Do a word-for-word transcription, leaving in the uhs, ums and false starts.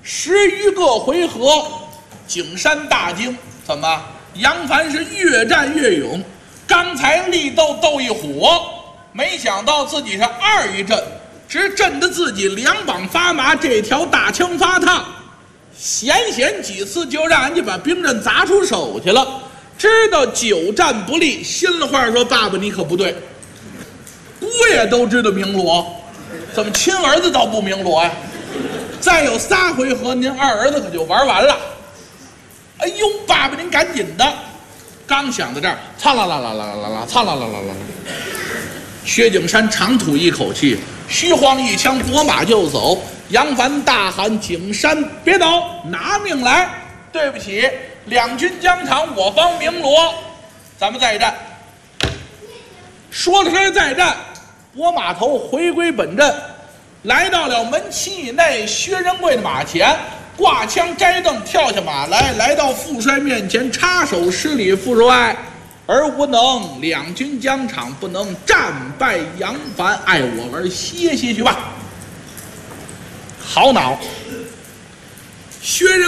十余个回合，景山大惊，怎么？杨凡是越战越勇，刚才力斗斗一火，没想到自己是二一阵，只震得自己两膀发麻，这条大枪发烫，险险几次就让人家把兵刃砸出手去了。知道久战不利，心里话说：“爸爸你可不对，姑爷都知道鸣锣，怎么亲儿子倒不鸣锣呀？再有仨回合，您二儿子可就玩完了。”哎呦，爸爸您赶紧的！刚想到这儿，苍啦啦啦啦啦啦，苍啦啦啦啦啦。薛景山长吐一口气，虚晃一枪，拨马就走。杨凡大喊：“景山，别走，拿命来！对不起，两军疆场，我方鸣锣，咱们再战。”说了声再战，拨马头回归本阵，来到了门旗以内，薛仁贵的马前。挂枪摘凳，跳下马来，来到副帅面前，插手施礼：“副帅，儿无能，两军疆场，不能战败杨凡，爱我儿歇歇去吧。”好恼，薛仁